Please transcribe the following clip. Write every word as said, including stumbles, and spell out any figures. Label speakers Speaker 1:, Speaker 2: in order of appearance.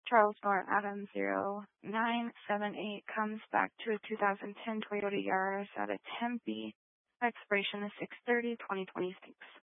Speaker 1: Charles Nor Adam zero nine seven eight comes back to a two thousand ten Toyota Yaris out of Tempe. Expiration is six thirty twenty twenty-six.